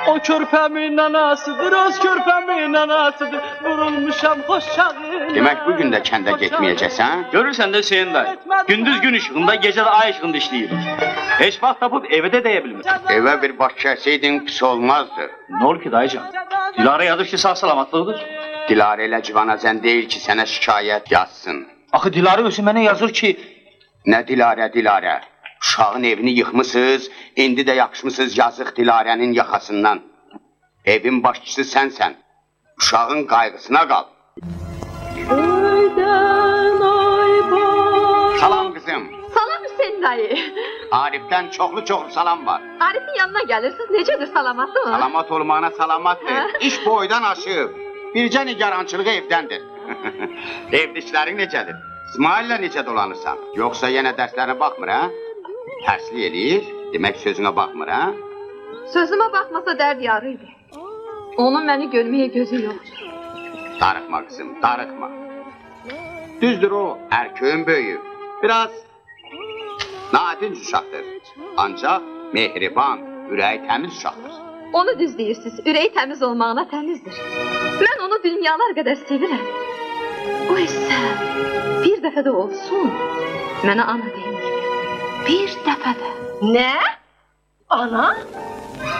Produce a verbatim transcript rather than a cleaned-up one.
O körpəmin anasıdır, öz körpəmin anasıdır. Vurulmuşam xoş çağına. Demək bugün də kəndə getməyəcəksən? Görürsən də Hüseyin dayı, gündüz gün işığında, gecə də ay işığında işləyir. Heç vaxt tapıb evə də deyə bilmir. Evə bir baş kəsəydin pis olmazdı. Nə olur ki dayıcan? Dilara yazır ki sağ salamatlıqdır. Dilarə ilə Civanazən deyir ki sənə şikayət yazsın. Axı Dilara özü mənə yazır ki... Nə Dilarə, Dilarə? Uşağın evini yıxmışsınız, indi də yapışmışsınız yazıq Dilarənin yaxasından. Evin başçısı sənsən. Uşağın qayğısına qal. Salam qızım. Salam Hüseyin dayı. Arif'dən çoxlu-çoxlu salam var. Arif'in yanına gəlirsiniz, necədir, salamatı mı? Salamat olmağına salamatdır. İş boydan aşıb. Bircə nigarançılığı evdəndir. Evdə işlərin necədir? İsmail'lə necə dolanırsan? Yoxsa yenə dərslərə baxmır, hə? Tərslik eləyir, demək sözünə baxmır, hə? Sözümə baxmasa dərd yarıydı. Onun məni görməyə gözü yoxdur. Darıxma qızım, darıxma. Düzdür o, erköyün böyüyü. Biraz nadinc uşaqdır. Ancaq mehriban, ürəyi təmiz uşaqdır. Onu düz deyirsiniz, ürəyi təmiz olmağına təmizdir. Mən onu dünyalar qədər sevirəm. O isə bir dəfə də olsun, mənə ana deyir. Bir dəfə də. Nə? Ana?